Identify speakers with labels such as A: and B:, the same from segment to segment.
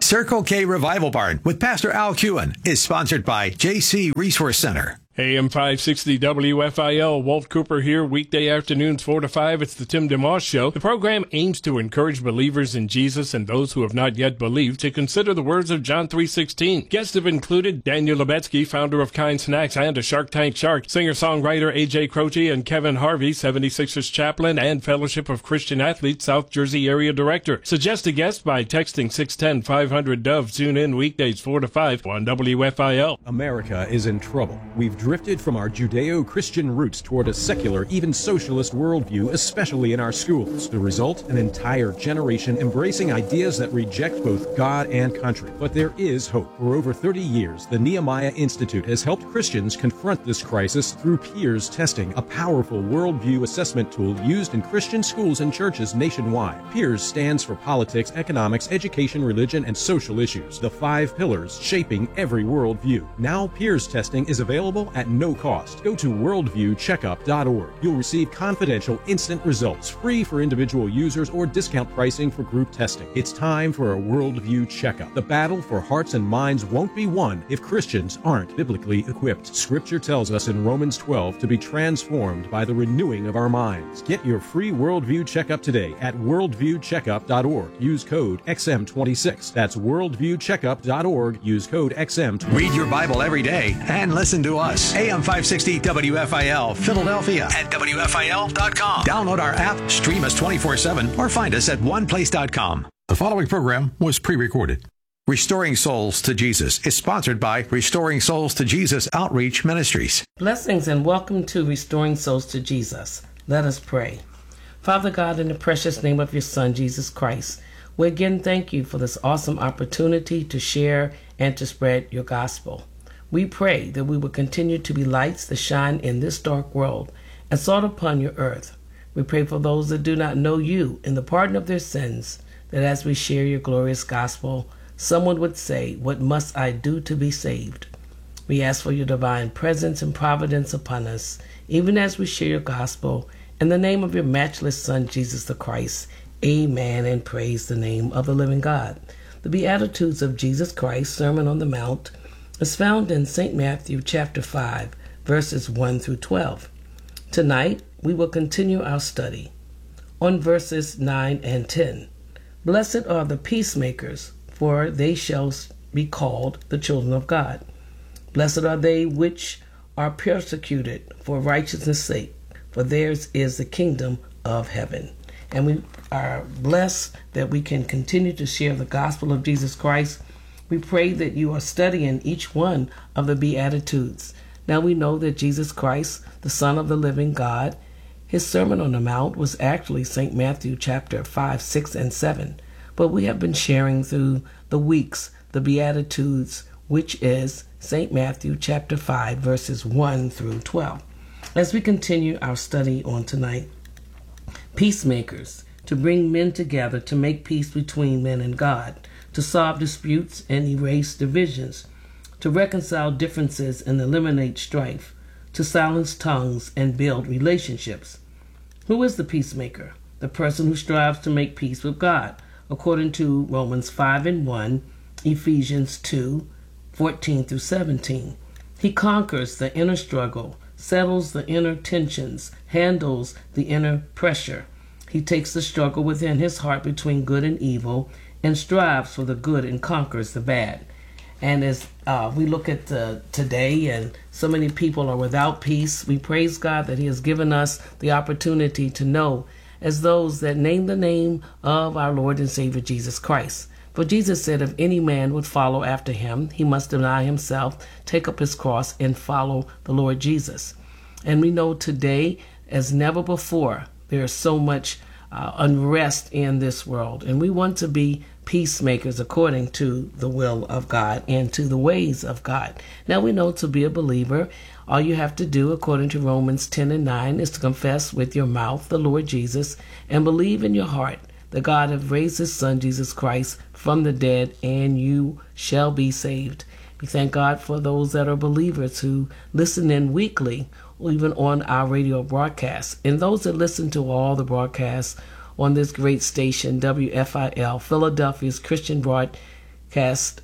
A: Circle K Revival Barn with Pastor Al Kewen is sponsored by JC Resource Center.
B: AM 560 WFIL, Walt Cooper here, weekday afternoons 4 to 5. It's the Tim DeMoss Show. The program aims to encourage believers in Jesus and those who have not yet believed to consider the words of John 3:16. Guests have included Daniel Lebetsky, founder of Kind Snacks and a Shark Tank Shark, singer-songwriter A.J. Croce, and Kevin Harvey, 76ers chaplain and Fellowship of Christian Athletes South Jersey area director. Suggest a guest by texting 610-500-DOVE. Tune in weekdays 4 to 5 on WFIL.
C: America is in trouble. We've drifted from our Judeo-Christian roots toward a secular, even socialist worldview, especially in our schools. The result? An entire generation embracing ideas that reject both God and country. But there is hope. For over 30 years, the Nehemiah Institute has helped Christians confront this crisis through peers testing, a powerful worldview assessment tool used in Christian schools and churches nationwide. Peers stands for politics, economics, education, religion, and social issues. The 5 pillars shaping every worldview. Now peers testing is available at no cost. Go to worldviewcheckup.org. You'll receive confidential, instant results, free for individual users or discount pricing for group testing. It's time for a worldview checkup. The battle for hearts and minds won't be won if Christians aren't biblically equipped. Scripture tells us in Romans 12 to be transformed by the renewing of our minds. Get your free worldview checkup today at worldviewcheckup.org. Use code XM26. That's worldviewcheckup.org. Use code XM26.
A: Read your Bible every day and listen to us. AM 560 WFIL, Philadelphia at WFIL.com. Download our app, stream us 24/7, or find us at oneplace.com. The following program was pre-recorded. Restoring Souls to Jesus is sponsored by Restoring Souls to Jesus Outreach Ministries.
D: Blessings and welcome to Restoring Souls to Jesus. Let us pray. Father God, in the precious name of your Son, Jesus Christ, we again thank you for this awesome opportunity to share and to spread your gospel. We pray that we will continue to be lights that shine in this dark world and salt upon your earth. We pray for those that do not know you in the pardon of their sins, that as we share your glorious gospel, someone would say, "What must I do to be saved?" We ask for your divine presence and providence upon us, even as we share your gospel. In the name of your matchless Son, Jesus the Christ, amen, and praise the name of the living God. The Beatitudes of Jesus Christ, Sermon on the Mount, is found in St. Matthew chapter 5, verses 1 through 12. Tonight, we will continue our study on verses 9 and 10. Blessed are the peacemakers, for they shall be called the children of God. Blessed are they which are persecuted for righteousness' sake, for theirs is the kingdom of heaven. And we are blessed that we can continue to share the gospel of Jesus Christ. We pray that you are studying each one of the Beatitudes. Now we know that Jesus Christ, the Son of the living God, his Sermon on the Mount was actually St. Matthew chapter 5, 6, and 7. But we have been sharing through the weeks the Beatitudes, which is St. Matthew chapter 5, verses 1 through 12. As we continue our study on tonight, peacemakers, to bring men together to make peace between men and God, to solve disputes and erase divisions, to reconcile differences and eliminate strife, to silence tongues and build relationships. Who is the peacemaker? The person who strives to make peace with God, according to Romans 5 and 1, Ephesians 2, 14 through 17. He conquers the inner struggle, settles the inner tensions, handles the inner pressure. He takes the struggle within his heart between good and evil and strives for the good and conquers the bad. And as we look at today, and so many people are without peace, we praise God that he has given us the opportunity to know as those that name the name of our Lord and Savior Jesus Christ. For Jesus said if any man would follow after him, he must deny himself, take up his cross, and follow the Lord Jesus. And we know today, as never before, there is so much unrest in this world. And we want to be peacemakers according to the will of God and to the ways of God. Now we know to be a believer, all you have to do, according to Romans 10 and 9, is to confess with your mouth the Lord Jesus and believe in your heart that God has raised his Son, Jesus Christ, from the dead, and you shall be saved. We thank God for those that are believers who listen in weekly, or even on our radio broadcasts, and those that listen to all the broadcasts on this great station, WFIL, Philadelphia's Christian broadcast broadcast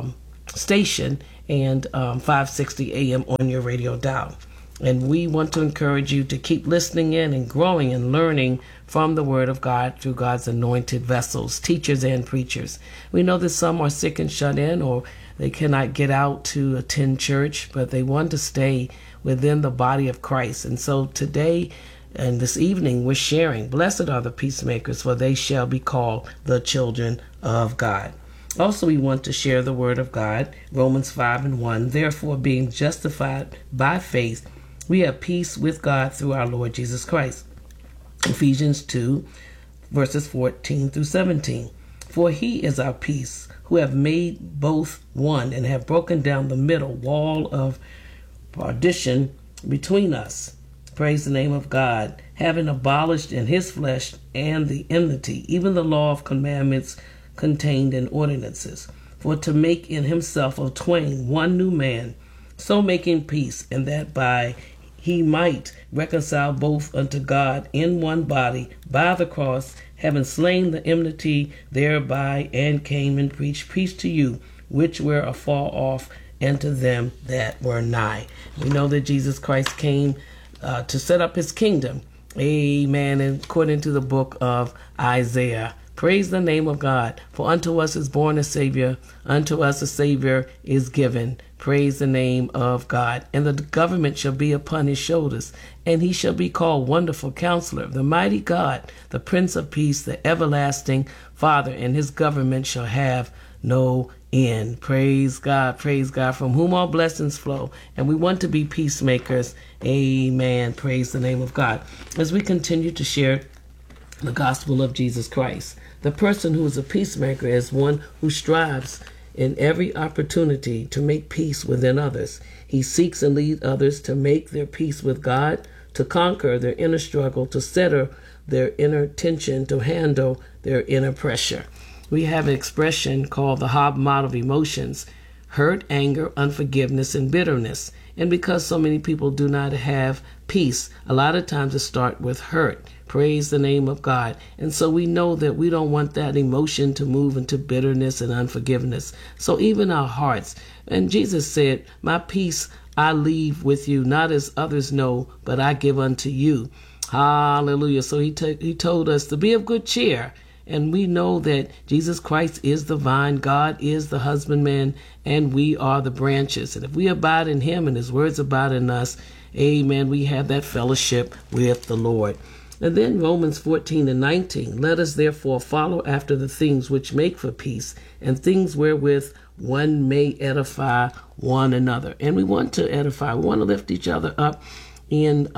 D: station and 560 AM on your radio dial. And we want to encourage you to keep listening in and growing and learning from the Word of God through God's anointed vessels, teachers and preachers. We know that some are sick and shut in, or they cannot get out to attend church, but they want to stay within the body of Christ. And so today and this evening we're sharing, "Blessed are the peacemakers, for they shall be called the children of God." Also, we want to share the Word of God, Romans 5:1. "Therefore, being justified by faith, we have peace with God through our Lord Jesus Christ." Ephesians 2, verses 14 through 17. "For he is our peace, who have made both one, and have broken down the middle wall of partition between us." Praise the name of God. "Having abolished in his flesh and the enmity, even the law of commandments contained in ordinances, for to make in himself of twain one new man, so making peace, and that by he might reconcile both unto God in one body by the cross, having slain the enmity thereby, and came and preached peace to you which were afar off, and to them that were nigh." We know that Jesus Christ came to set up his kingdom. Amen. According to the book of Isaiah. Praise the name of God. "For unto us is born a Savior, unto us a Savior is given." Praise the name of God. "And the government shall be upon his shoulders, and he shall be called Wonderful Counselor, the Mighty God, the Prince of Peace, the Everlasting Father, and his government shall have no end." Praise God, from whom all blessings flow. And we want to be peacemakers. Amen. Praise the name of God. As we continue to share the gospel of Jesus Christ, the person who is a peacemaker is one who strives in every opportunity to make peace within others. He seeks and leads others to make their peace with God, to conquer their inner struggle, to settle their inner tension, to handle their inner pressure. We have an expression called the Hobbes model of emotions: hurt, anger, unforgiveness, and bitterness. And because so many people do not have peace, a lot of times it starts with hurt. Praise the name of God. And so we know that we don't want that emotion to move into bitterness and unforgiveness. So even our hearts, and Jesus said, "My peace I leave with you, not as others know, but I give unto you." Hallelujah. So he told us to be of good cheer. And we know that Jesus Christ is the vine, God is the husbandman, and we are the branches. And if we abide in him and his words abide in us, amen, we have that fellowship with the Lord. And then Romans 14:19, "Let us therefore follow after the things which make for peace, and things wherewith one may edify one another." And we want to edify, we want to lift each other up in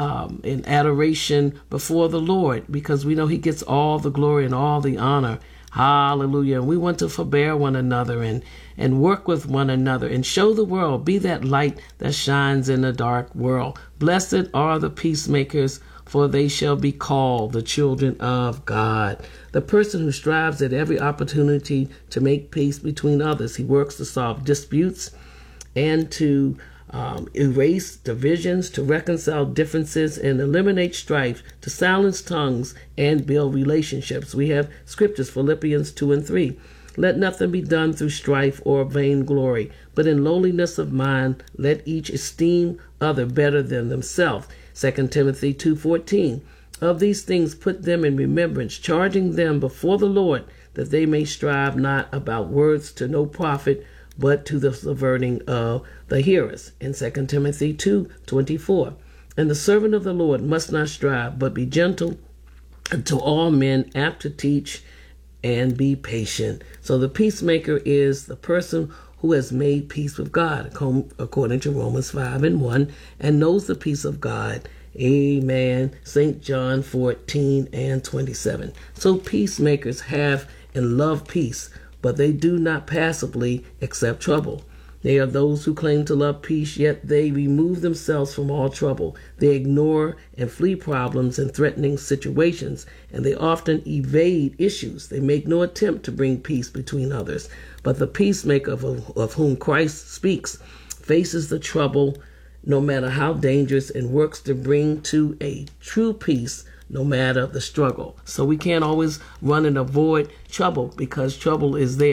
D: adoration before the Lord, because we know he gets all the glory and all the honor. Hallelujah. And we want to forbear one another and work with one another and show the world, be that light that shines in a dark world. "Blessed are the peacemakers, for they shall be called the children of God." The person who strives at every opportunity to make peace between others. He works to solve disputes and to erase divisions, to reconcile differences and eliminate strife, to silence tongues and build relationships. We have scriptures, Philippians 2:3. "Let nothing be done through strife or vainglory, but in lowliness of mind let each esteem other better than themselves." 2 Timothy 2:14. "Of these things put them in remembrance, charging them before the Lord, that they may strive not about words to no profit, but to the subverting of the hearers." In 2 Timothy 2:24. "And the servant of the Lord must not strive, but be gentle to all men, apt to teach, and be patient." So the peacemaker is the person who has made peace with God, according to Romans 5:1, and knows the peace of God. Amen. St. John 14:27. So peacemakers have and love peace, but they do not passively accept trouble. They are those who claim to love peace, yet they remove themselves from all trouble. They ignore and flee problems and threatening situations, and they often evade issues. They make no attempt to bring peace between others. But the peacemaker of whom Christ speaks faces the trouble, no matter how dangerous, and works to bring to a true peace no matter the struggle. So we can't always run and avoid trouble, because trouble is there.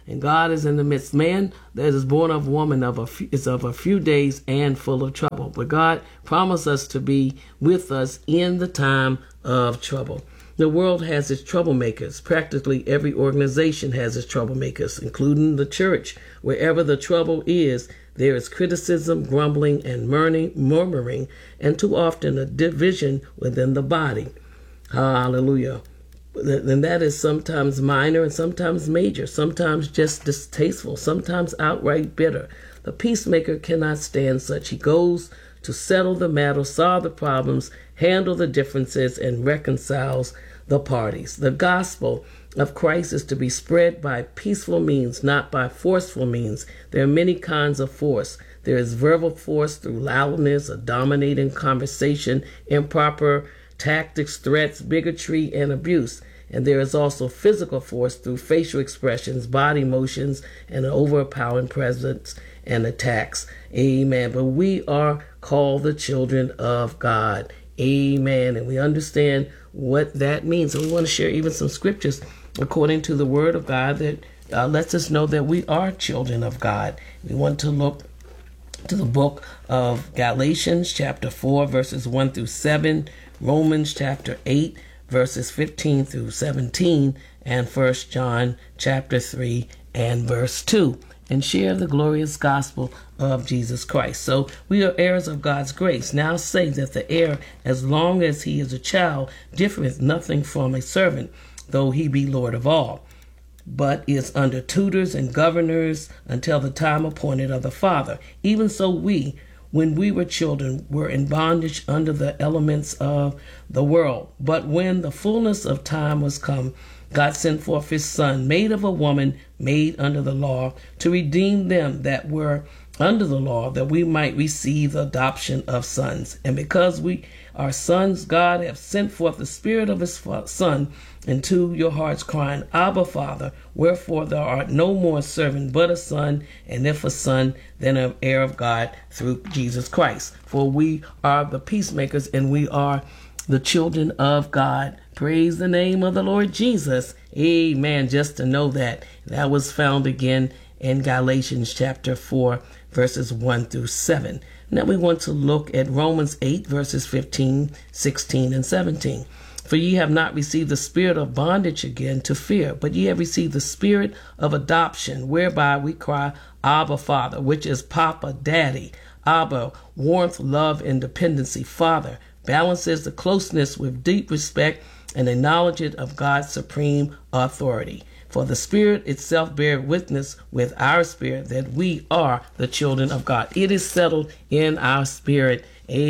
D: and God is in the midst. Man that is born of woman is of a few days and full of trouble. But God promised us to be with us in the time of trouble. The world has its troublemakers. Practically every organization has its troublemakers, including the church. Wherever the trouble is, there is criticism, grumbling, and murmuring, and too often a division within the body. Hallelujah. And that is sometimes minor and sometimes major, sometimes just distasteful, sometimes outright bitter. The peacemaker cannot stand such. He goes to settle the matter, solve the problems, handle the differences, and reconciles the parties. The gospel of Christ is to be spread by peaceful means, not by forceful means. There are many kinds of force. There is verbal force through loudness, a dominating conversation, improper tactics, threats, bigotry, and abuse. And there is also physical force through facial expressions, body motions, and an overpowering presence and attacks. Amen. But we are called the children of God. Amen. And we understand what that means. And we want to share even some scriptures according to the word of God that lets us know that we are children of God. We want to look to the book of Galatians chapter 4 verses 1 through 7, Romans chapter 8 verses 15 through 17, and 1 John chapter 3 and verse 2, and share the glorious gospel of Jesus Christ. So we are heirs of God's grace. Now say that the heir, as long as he is a child, differeth nothing from a servant, though he be Lord of all, but is under tutors and governors until the time appointed of the Father. Even so we, when we were children, were in bondage under the elements of the world. But when the fullness of time was come, God sent forth his Son, made of a woman, made under the law, to redeem them that were under the law, that we might receive the adoption of sons. And because we are sons, God hath sent forth the Spirit of his Son into your hearts, crying, Abba, Father. Wherefore thou art no more a servant, but a son, and if a son, then an heir of God through Jesus Christ. For we are the peacemakers, and we are the children of God. Praise the name of the Lord Jesus. Amen. Just to know that. That was found again in Galatians chapter 4, verses 1 through 7. Now we want to look at Romans 8, verses 15, 16, and 17. For ye have not received the spirit of bondage again to fear, but ye have received the spirit of adoption, whereby we cry, Abba, Father, which is Papa, Daddy. Abba, warmth, love, and dependency. Father balances the closeness with deep respect and acknowledgement of God's supreme authority. For the Spirit itself bears witness with our spirit that we are the children of God. It is settled in our spirit.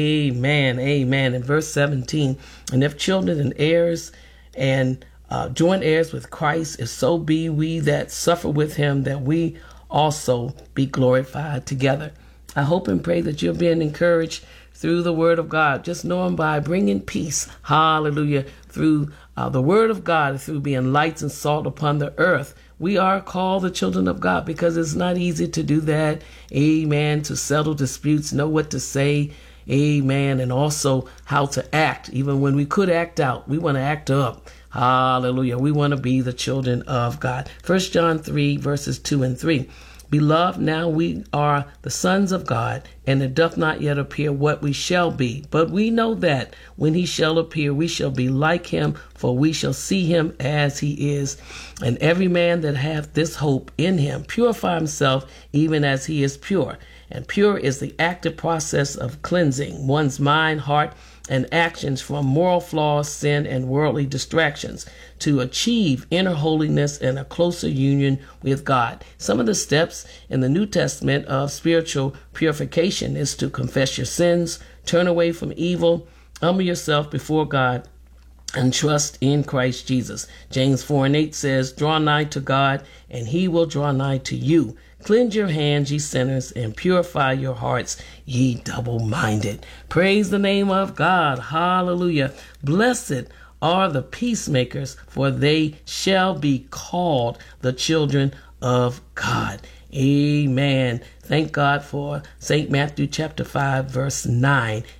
D: Amen. Amen. In verse 17, and if children and heirs and joint heirs with Christ, if so be we that suffer with him, that we also be glorified together. I hope and pray that you're being encouraged through the word of God. Just know him by bringing peace. Hallelujah. Through the word of God, through being lights and salt upon the earth. We are called the children of God because it's not easy to do that. Amen. To settle disputes, know what to say. Amen. And also how to act. Even when we could act out, we want to act up. Hallelujah. We want to be the children of God. 1 John 3, verses 2 and 3. Beloved, now we are the sons of God, and it doth not yet appear what we shall be. But we know that when he shall appear, we shall be like him, for we shall see him as he is. And every man that hath this hope in him purify himself even as he is pure. And pure is the active process of cleansing one's mind, heart, and actions from moral flaws, sin, and worldly distractions to achieve inner holiness and a closer union with God. Some of the steps in the New Testament of spiritual purification is to confess your sins, turn away from evil, humble yourself before God, and trust in Christ Jesus. James 4 and 8 says, draw nigh to God, and he will draw nigh to you. Cleanse your hands, ye sinners, and purify your hearts, ye double-minded. Praise the name of God. Hallelujah. Blessed are the peacemakers, for they shall be called the children of God. Amen. Thank God for St. Matthew chapter 5, verse 9.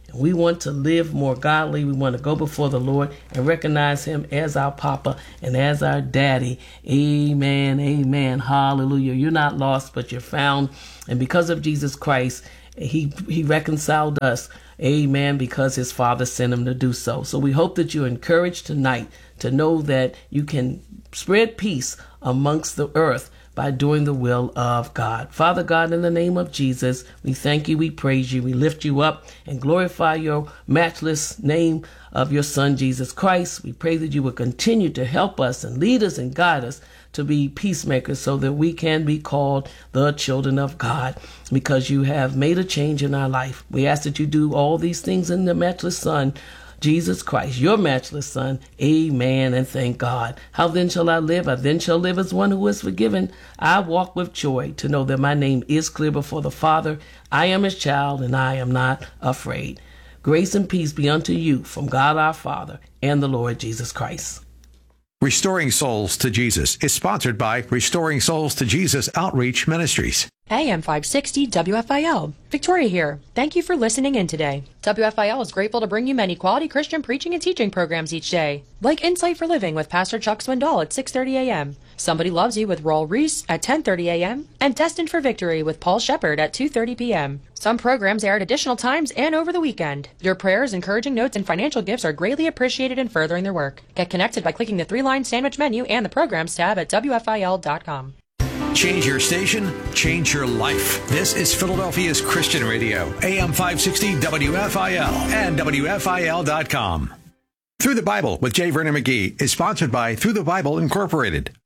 D: We want to live more godly. We want to go before the Lord and recognize him as our Papa and as our Daddy. Amen. Amen. Hallelujah. You're not lost, but you're found. And because of Jesus Christ, he reconciled us. Amen. Because his Father sent him to do so. So we hope that you're encouraged tonight to know that you can spread peace amongst the earth by doing the will of God. Father God, in the name of Jesus, we thank you, we praise you, we lift you up and glorify your matchless name of your Son, Jesus Christ. We pray that you will continue to help us and lead us and guide us to be peacemakers so that we can be called the children of God because you have made a change in our life. We ask that you do all these things in the matchless Son, Jesus Christ, your matchless Son. Amen, and thank God. How then shall I live? I then shall live as one who is forgiven. I walk with joy to know that my name is clear before the Father. I am his child, and I am not afraid. Grace and peace be unto you from God our Father and the Lord Jesus Christ.
A: Restoring Souls to Jesus is sponsored by Restoring Souls to Jesus Outreach Ministries.
E: AM 560 WFIL. Victoria here. Thank you for listening in today. WFIL is grateful to bring you many quality Christian preaching and teaching programs each day, like Insight for Living with Pastor Chuck Swindoll at 6:30 a.m., Somebody Loves You with Raul Reese at 10:30 a.m., and Destined for Victory with Paul Shepard at 2:30 p.m. Some programs air at additional times and over the weekend. Your prayers, encouraging notes, and financial gifts are greatly appreciated in furthering their work. Get connected by clicking the 3-line sandwich menu and the Programs tab at WFIL.com.
A: Change your station, change your life. This is Philadelphia's Christian Radio, AM 560 WFIL and WFIL.com. Through the Bible with J. Vernon McGee is sponsored by Through the Bible Incorporated.